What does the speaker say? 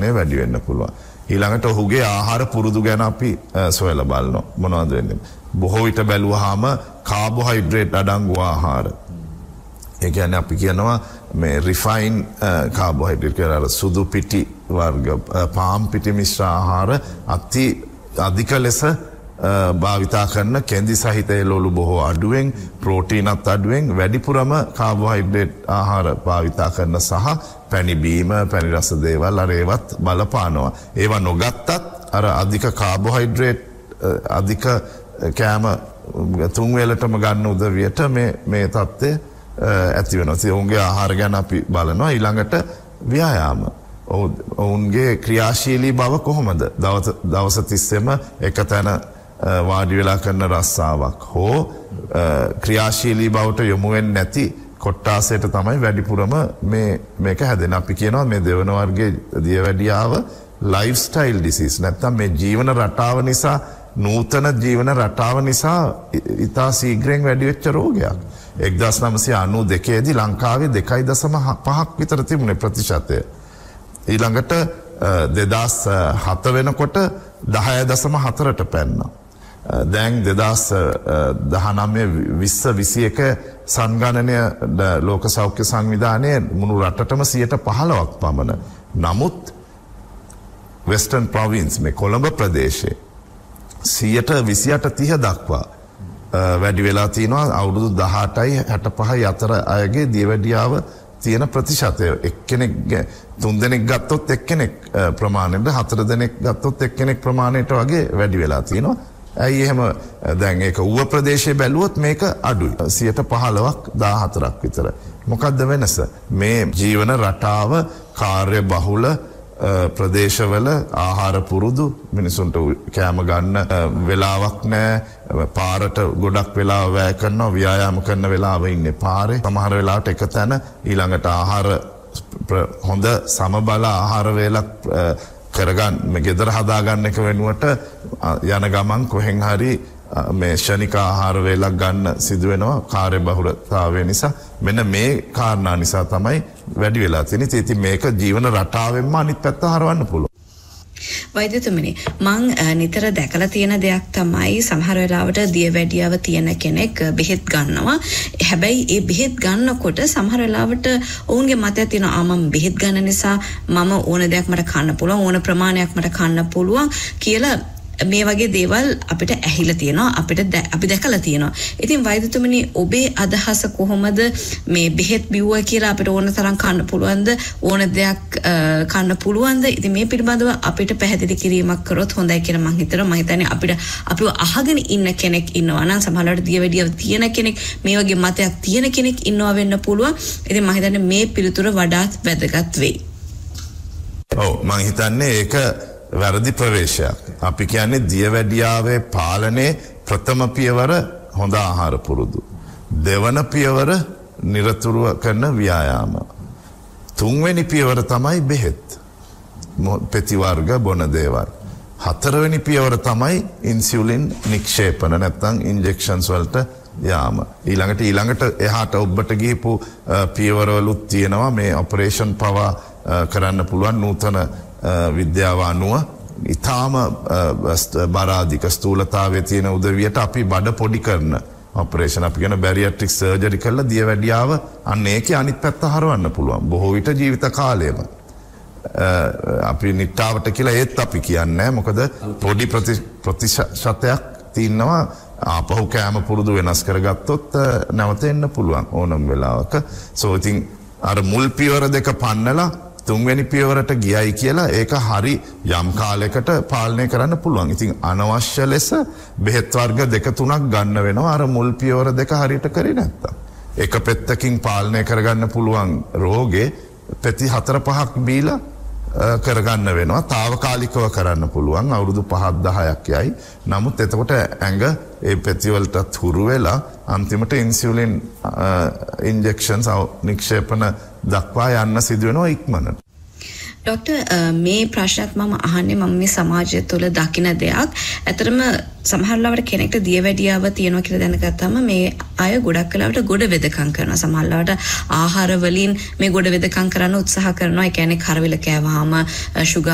ප්‍රමාණය වැඩි වෙන්න පුළුවන්. ඊළඟට ඔහුගේ ආහාර පුරුදු ගැන අපි සොයලා බලනවා. මොනවද වෙන්නේ? බොහෝ විට බැලුවාම කාබෝහයිඩ්‍රේට් අඩංගු ආහාර. ඒ කියන්නේ අපි කියනවා මේ රිෆයින් කාබෝහයිඩ්‍රේට් කියලා සුදු පිටි වර්ග පාම් පිටි මිශ්‍ර ආහාර අධික ලෙස භාවිතා කරන කෙන්දි සහිත එළවලු බොහෝ අඩුවෙන් ප්‍රෝටීනත් අඩුවෙන් වැඩිපුරම කාබෝහයිඩ්‍රේට් ආහාර භාවිතා කරන සහ පැණි බීම පැණි රස දේවල් අර ඒවත් බලපානවා. ඒවා නොගත්තත් අර අධික කාබෝහයිඩ්‍රේට් අධික කෑම තුන් වේලටම ගන්න උදවියට මේ තත්ත්වය ඇති වෙනවා. ඉතින් ඔවුන්ගේ ආහාර ගැන අපි බලනවා. ඊළඟට ව්‍යායාම. ඔවුන්ගේ ක්‍රියාශීලී බව කොහොමද? දවස තිස්සෙම එක තැන වාඩි වෙලා කරන රස්සාවක් හෝ ක්‍රියාශීලී බවට යොමු වෙන්නේ නැති කොට්ටාසයට තමයි වැඩිපුරම මේක හැදෙන. අපි කියනවා මේ දෙවන වර්ගයේ දියවැඩියාව ලයිෆ්ස්ටයිල් ඩිසීස්. නැත්තම් මේ ජීවන රටාව නිසා නූතන ජීවන රටාව නිසා ඉතා ශීඝ්‍රයෙන් වැඩි වෙච්ච රෝගයක්. 1992 දී ලංකාවේ 2.5ක් විතර තිබුණේ ප්‍රතිශතය. ඊළඟට 2007 වෙනකොට 10.4ට පැන්නා. දැන් 2019 2021 සංගණනය ලෝක සෞඛ්‍ය සංවිධානයේ මුළු රටටම 15%ක් පමණ. නමුත් වෙස්ටර්න් ප්‍රොවින්ස් මේ කොළඹ ප්‍රදේශයේ 28-30 දක්වා වැඩි වෙලා තියෙනවා. අවුරුදු 18යි 65යි අතර අයගේ දියවැඩියාව තියෙන ප්‍රතිශතය. එක්කෙනෙක් 3 දෙනෙක් ගත්තොත් එක්කෙනෙක් ප්‍රමාණයට 4 දෙනෙක් ගත්තොත් එක්කෙනෙක් ප්‍රමාණයට වගේ වැඩි වෙලා තියෙනවා. ඇයි එහෙම? දැන් ඒක ඌව ප්‍රදේශයේ බැලුවොත් මේක අඩුයි. 15%ක් 14ක් විතර. මොකද්ද වෙනස? මේ ජීවන රටාව කාර්ය බහුල ප්‍රදේශවල ආහාර පුරුදු මිනිසුන්ට කෑම ගන්න වෙලාවක් නැහැ. පාරට ගොඩක් වෙලාව වැය කරනවා. ව්‍යායාම කරන වෙලාව ඉන්නේ පාරේ. සමහර වෙලාවට එක තැන ඊළඟට ආහාර හොඳ සමබල ආහාර වේලක් කරගන්න මේ ගෙදර හදාගන්න එක වෙනුවට යන ගමන් කොහෙන් හරි මේ ශනික ආහාර වේලක් ගන්න සිදු වෙනවා කාර්යබහුලතාවය නිසා. මෙන්න මේ කාරණා නිසා තමයි වැඩි වෙලා තියෙන්නේ. ඉතින් මේක ජීවන රටාවෙන්ම අනිත් පැත්ත හරවන්න පුළුවන්. වෛද්‍යතුමනි, මං නිතර දැකලා තියෙන දෙයක් තමයි සමහර වෙලාවට දියවැඩියාව තියෙන කෙනෙක් බෙහෙත් ගන්නවා. හැබැයි ඒ බෙහෙත් ගන්නකොට සමහර වෙලාවට ඔවුන්ගේ මතය තියෙනවා මම බෙහෙත් ගන්න නිසා මම ඕන දෙයක් මට කන්න පුළුවන්, ඕන ප්‍රමාණයක් මට කන්න පුළුවන් කියලා මේ වගේ දේවල් අපිට ඇහිලා තියෙනවා, අපි දැකලා තියෙනවා. ඉතින් වෛද්‍යතුමනි, ඔබේ අදහස කොහොමද? මේ බෙහෙත් බිව්වා කියලා අපිට ඕන තරම් කන්න පුළුවන්ද? ඕන දෙයක් කන්න පුළුවන්ද? ඉතින් මේ පිළිබඳව අපිට පැහැදිලි කිරීමක් කරොත් හොඳයි කියලා මං හිතනවා. මං හිතන්නේ අපිව අහගෙන ඉන්න කෙනෙක් ඉන්නවා නම්, සමහරවිට දියවැඩියාව තියෙන කෙනෙක්, මේ වගේ මතයක් තියෙන කෙනෙක් ඉන්නවා වෙන්න පුළුවන්. ඉතින් මං හිතන්නේ මේ පිළිතුර වඩාත් වැදගත් වෙයි. ඔව්, මං හිතන්නේ ඒක වැරදි ප්‍රවේශයක්. අපි කියන්නේ දියවැඩියාවේ පාලනයේ ප්‍රථම පියවර හොඳ ආහාර පුරුදු. දෙවන පියවර නිරතුරුව කරන ව්‍යායාම. තුන්වෙනි පියවර තමයි බෙහෙත්. පෙති වර්ග බොන දේවල්. හතරවෙනි පියවර තමයි ඉන්සියුලින් නික්ෂේපන නැත්නම් ඉන්ජෙක්ෂන්ස් වලට යාම. ඊළඟට එහාට ඔබට ගිහපු පියවරවලුත් තියෙනවා. මේ ඔපරේෂන් පවා කරන්න පුළුවන් නූතන විද්‍යාව අනුව ඉතාම බරාධික ස්ථූලතාවයේ තියෙන උදවියට අපි බඩ පොඩි කරන ඔපරේෂන් අපි කියන බැරියට්‍රික් සර්ජරි කරලා දියවැඩියාව අන්න ඒකේ අනිත් පැත්ත හරවන්න පුළුවන්. බොහෝ විට ජීවිත කාලයම අපි නිට්ටාවට කියලා ඒත් අපි කියන්නේ මොකද පොඩි ප්‍රතිශතයක් තියෙනවා. ආපහු කෑම පුරුදු වෙනස් කරගත්තොත් නැවත එන්න පුළුවන් ඕනම වෙලාවක. සෝ ඉතින් අර මුල් පියවර දෙක පන්නලා තුන්වෙනි පියවරට ගියයි කියලා ඒක හරි යම් කාලයකට පාලනය කරන්න පුළුවන්. ඉතින් අනවශ්‍ය ලෙස බෙහෙත් වර්ග 2-3ක් ගන්න වෙනවා අර මුල් පියවර දෙක හරියට කරේ නැත්තම්. එක පෙත්තකින් පාලනය කරගන්න පුළුවන් රෝගේ පෙති 4-5ක් බීලා කරගන්න වෙනවා. తాවකාලිකව කරන්න පුළුවන් අවුරුදු 5-10ක් යයි. නමුත් එතකොට ඇඟ ඒ පෙති වලට හුරු වෙලා අන්තිමට ඉන්සියුලින් ඉන්ජෙක්ෂන්ස් නික්ෂේපන දක්වා යන්න සිදු වෙනවා ඉක්මනට. ડોક્ટર මේ ප්‍රශ්නත් මම අහන්නේ මම මේ සමාජය තුළ දකින දෙයක්. ඇත්තටම සමහර ලාවට කෙනෙක්ට දියවැඩියාව තියෙනවා කියලා දැනගත්තාම මේ අය ගොඩක් වෙලාවට ගොඩ වෙදකම් කරනවා. සමහර ලාවට ආහාර වලින් මේ ගොඩ වෙදකම් කරන්න උත්සාහ කරනවා. ඒ කියන්නේ කරවිල කෑවහම සුගර්